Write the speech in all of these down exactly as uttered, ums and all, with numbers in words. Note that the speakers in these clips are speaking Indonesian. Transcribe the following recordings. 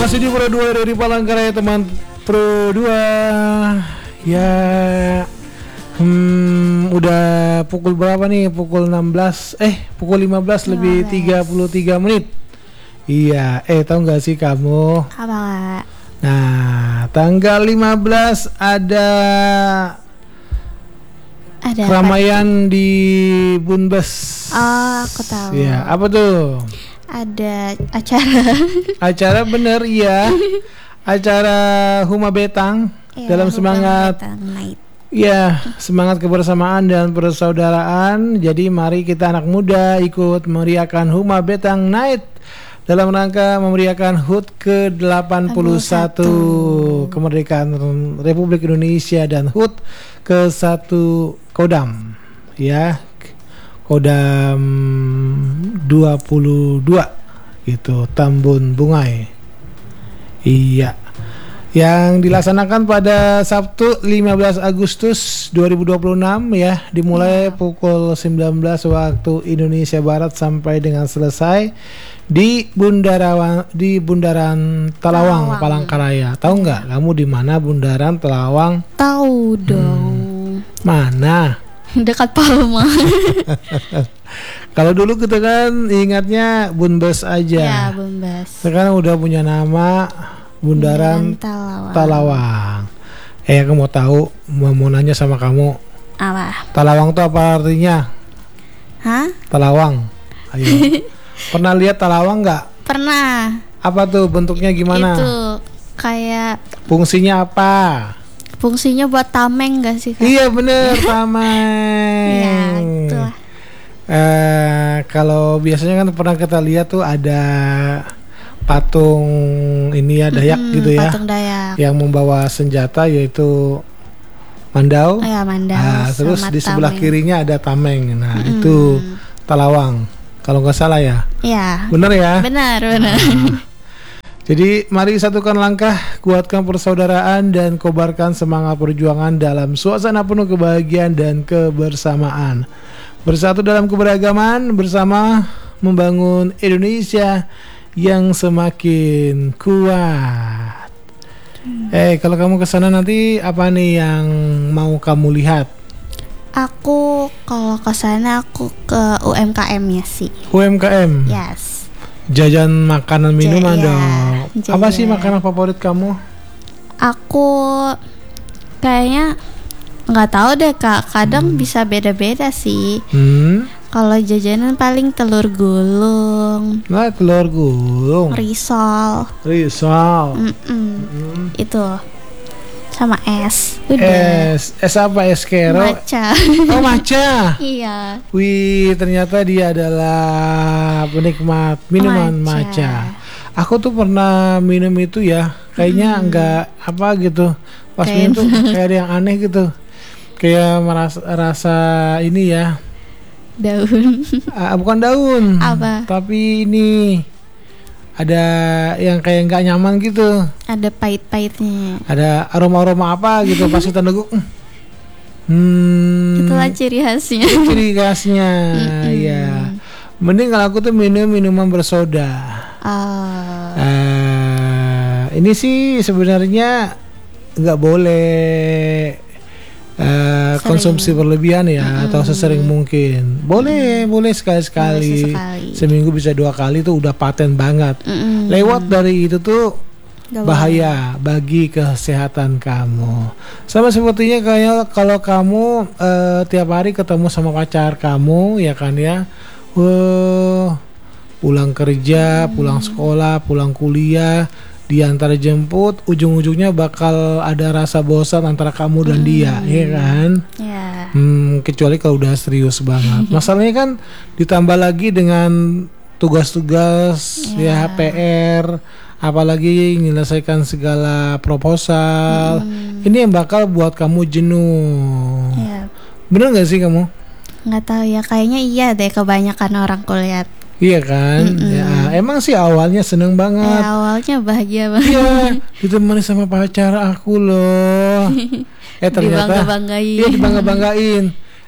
masih di Pro dua dari Palangkaraya teman Pro dua. Ya, hmm, udah pukul berapa nih? Pukul enam belas, eh pukul lima belas lebih tiga puluh tiga menit. Iya, eh tahu nggak sih kamu? Apa? Nah, tanggal lima belas ada Ada keramaian di Bunbes. Oh, aku tahu. Ya, apa tuh? Ada acara. Acara bener ya. Acara Huma Betang Ya, dalam semangat ya semangat kebersamaan dan persaudaraan. Jadi mari kita anak muda ikut meriahkan Huma Betang Night dalam rangka memeriahkan H U T ke delapan puluh satu kemerdekaan Republik Indonesia dan H U T ke satu Kodam ya. Kodam dua puluh dua gitu, Tambun Bungai. Iya. Yang dilaksanakan pada Sabtu lima belas Agustus dua ribu dua puluh enam ya, dimulai pukul sembilan belas waktu Indonesia Barat sampai dengan selesai di Bundaran di Bundaran Talawang, Talawang. Palangkaraya. Tahu nggak kamu di mana Bundaran Talawang? Tahu dong. Hmm. Mana? Dekat Palma. Kalau dulu kita kan ingatnya Bunbes aja. Ya, Bunbes. Sekarang udah punya nama Bundaran Talawang. Talawang. Eh, aku mau tahu, mau, mau nanya sama kamu. Apa? Talawang itu apa artinya? Hah? Talawang. Ayo. Pernah lihat Talawang nggak? Pernah. Apa tuh bentuknya gimana? Itu kayak fungsinya apa? Fungsinya buat tameng gak sih, Kak? Iya bener, tameng. Iya, itulah. Eh, kalau biasanya kan pernah kita lihat tuh ada patung ini ya Dayak mm-hmm, gitu ya. Patung Dayak. Yang membawa senjata yaitu mandau. Oh, ya, mandau. Nah, terus di sebelah tameng. kirinya ada tameng. Nah, mm-hmm. itu Talawang. Kalau nggak salah ya. Iya. Bener ya? Benar, benar. Nah. Jadi mari satukan langkah, kuatkan persaudaraan dan kobarkan semangat perjuangan dalam suasana penuh kebahagiaan dan kebersamaan. Bersatu dalam keberagaman, bersama membangun Indonesia yang semakin kuat. Hmm. Eh, kalau kamu kesana nanti apa nih yang mau kamu lihat? Aku kalau kesana aku ke U M K M-nya sih. U M K M. Yes. Jajan makanan minuman J- dong. Ya, apa sih makanan favorit kamu? Aku kayaknya nggak tahu deh Kak. Kadang hmm. bisa beda-beda sih. Hmm. Kalau jajanan paling telur gulung. Nah, telur gulung. Risol. Risol. Mm-mm. Itu. Sama es. Udah. Es, es apa? Es kero? Matcha. Oh, matcha. Iya. Wih, ternyata dia adalah penikmat minuman matcha. matcha. Aku tuh pernah minum itu ya, kayaknya hmm. enggak apa gitu. Pas kayak minum tuh kayak ada yang aneh gitu. Kayak merasa rasa ini ya. Daun. Ah, bukan daun. Apa? Tapi ini ada yang kayak nggak nyaman gitu. Ada pahit-pahitnya. Ada aroma-aroma apa gitu pas kita neguk. Hmm. Itulah ciri khasnya. Ciri khasnya, ya. Mending kalau aku tuh minum minuman bersoda. Oh. Uh, ini sih sebenarnya nggak boleh uh, konsumsi berlebihan ya, mm-hmm. atau sesering mungkin. Boleh, mm-hmm. boleh sekali-sekali. Boleh seminggu bisa dua kali tuh udah paten banget. Mm-hmm. Lewat dari itu tuh gak bahaya boleh. Bagi kesehatan kamu. Sama sepertinya kayak kalau kamu uh, tiap hari ketemu sama pacar kamu, ya kan ya. Wah, pulang kerja, hmm. pulang sekolah, pulang kuliah, diantar jemput, ujung-ujungnya bakal ada rasa bosan antara kamu dan hmm. dia, ya kan? Yeah. Hmm, kecuali kalau udah serius banget. Masalahnya kan ditambah lagi dengan tugas-tugas, yeah. ya P R, apalagi menyelesaikan segala proposal. Hmm. Ini yang bakal buat kamu jenuh. Yeah. Bener nggak sih kamu? Nggak tahu ya, kayaknya iya deh kebanyakan orang kulihat. Iya kan? Mm-mm. Ya, emang sih awalnya seneng banget. Ya, awalnya bahagia banget. Iya, ditemani sama pacar aku loh. Eh ternyata dibangga-banggain. Iya, dibangga-banggain.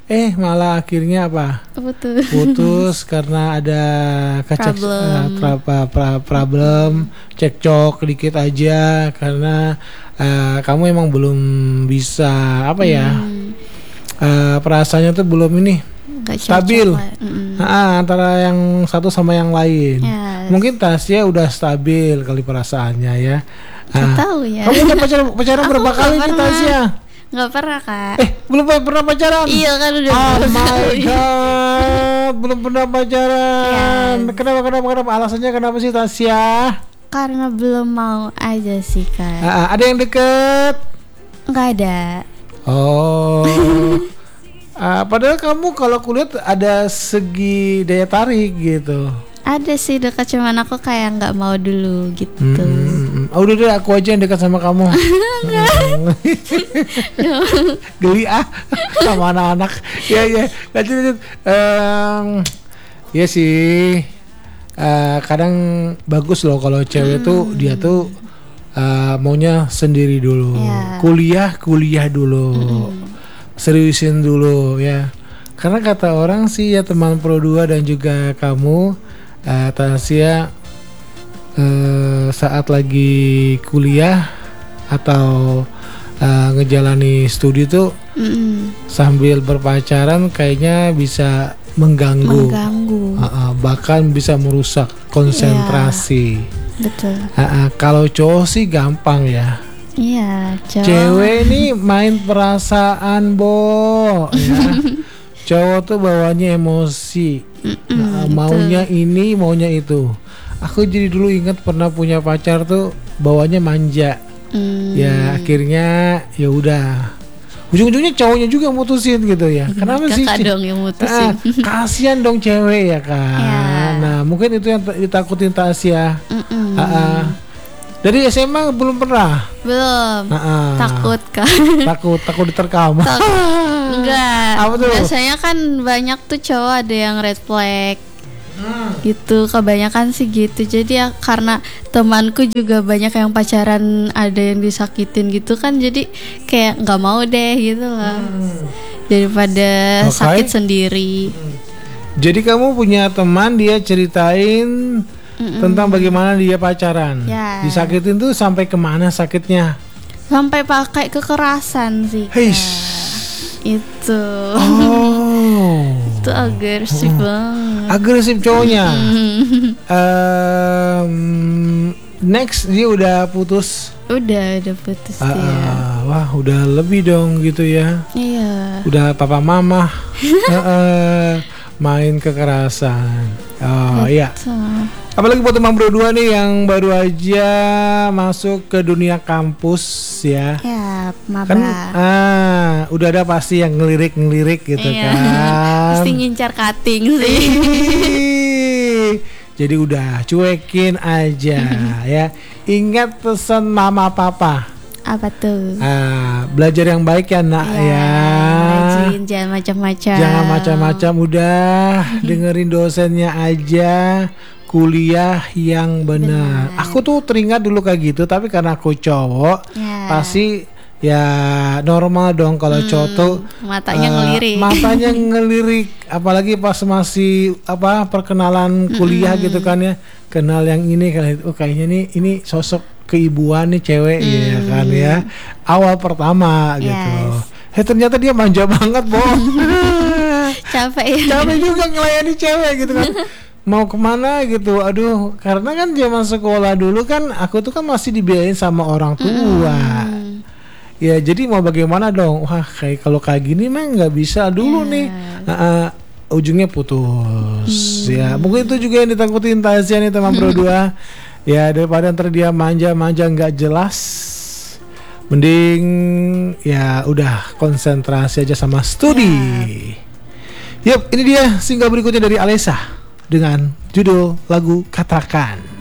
Eh malah akhirnya apa? Putus. Putus karena ada kecek Problem. uh, pra, pra, pra, problem, cekcok dikit aja karena uh, kamu emang belum bisa apa ya? Hmm. Uh, perasaannya tuh belum ini Gak stabil. Mm. Nah, antara yang satu sama yang lain. Yes. Mungkin Tasya udah stabil kali perasaannya ya. Gak Ah, tahu ya. Kamu udah pacaran pacaran Aku berapa nggak kali nih pernah. Tasya? Gak pernah kak. Eh, belum pernah pacaran? Iya kan udah. Oh berusaha. my god, belum pernah pacaran. Yes. Kenapa kenapa kenapa? Alasannya kenapa sih Tasya? Karena belum mau aja sih kak. Ah, ada yang deket? Nggak ada. Oh. Ah, padahal kamu kalau kulihat ada segi daya tarik gitu. Ada sih dekat, cuman aku kayak nggak mau dulu gitu. Hmm, oh, udah deh aku aja yang dekat sama kamu. Geli ah sama anak-anak. Ya ya, lanjut lanjut. Um, ya sih. Uh, kadang bagus loh kalau cewek Hmm. tuh dia tuh uh, maunya sendiri dulu. Ya. Kuliah kuliah dulu. Hmm. Seriusin dulu ya. Karena kata orang sih ya teman Pro dua dan juga kamu uh, Tasya uh, saat lagi kuliah atau uh, ngejalani studi tuh Mm-mm. sambil berpacaran kayaknya bisa mengganggu, Mengganggu. Uh, uh, bahkan bisa merusak konsentrasi. Betul. Uh, uh, kalau cowok sih gampang ya. Iya, cowok. Cewek ini main perasaan, Bo. Ya. Cowok tuh bawanya emosi. Mm-mm, Nah, betul. maunya ini, maunya itu. Aku jadi dulu ingat pernah punya pacar tuh bawanya manja. Mm. Ya akhirnya ya udah. Ujung-ujungnya cowoknya juga mutusin gitu ya. Kenapa sih? Kakak dong yang mutusin. Ah, kasihan dong cewek ya kan. Ya. Nah mungkin itu yang t- ditakutin Tasya. Mm-mm. Ah, ah. Dari S M A belum pernah. Belum. Ah, ah. Takut kan? Takut, takut diterkam. Takut. Enggak. Apa tuh? Biasanya kan banyak tuh cowok ada yang red flag. Hmm. Gitu, kebanyakan sih gitu. Jadi ya karena temanku juga banyak yang pacaran ada yang disakitin gitu kan, jadi kayak nggak mau deh gitu loh. Hmm. Daripada Okay. sakit sendiri. Jadi kamu punya teman dia ceritain Mm-mm. tentang bagaimana dia pacaran. Ya. Disakitin tuh sampai kemana sakitnya? Sampai pakai kekerasan sih. Kak. Heish. Itu. Oh. Itu agresif banget. Agresif cowoknya. Mm. Em, next dia udah putus. Udah, udah putus Ah, dia. ah, wah udah lebih dong gitu ya. Iya. Udah papa mama Ah, ah, main kekerasan. Oh iya. So, Apalagi buat teman bro dua nih yang baru aja masuk ke dunia kampus ya. ya, maba. Kan ah udah ada pasti yang ngelirik-ngelirik gitu Iya. kan. Pasti ngincar cutting sih. Ih, jadi udah cuekin aja ya. Ingat pesan mama papa. Apa tuh? Ah, belajar yang baik ya nak Iya, ya. rajin, jangan macam-macam. Jangan macam-macam, udah dengerin dosennya aja. Kuliah yang benar. Benar. Aku tuh teringat dulu kayak gitu, tapi karena aku cowok, Ya. pasti ya normal dong kalau Hmm, cowok tuh matanya eh, ngelirik. matanya ngelirik, apalagi pas masih apa perkenalan kuliah gitu kan ya, kenal yang ini kan itu, oh, kayaknya nih ini sosok keibuan nih cewek ya kan ya, awal pertama gitu. Yes. Eh ternyata dia manja banget, Bo. Capek ya. Capek juga ngelayani cewek gitu kan. Mau kemana gitu, aduh, karena kan zaman sekolah dulu kan aku tuh kan masih dibiayain sama orang tua. Hmm. Ya jadi mau bagaimana dong, wah kayak kalau kayak gini mah nggak bisa dulu Ya. nih. Nah, uh, ujungnya putus. Ya mungkin itu juga yang ditakutin Tasya nih teman bro dua. Ya daripada ntar dia manja-manja nggak jelas, mending ya udah konsentrasi aja sama studi. Yap, ini dia single berikutnya dari Alessa dengan judul lagu Katakan.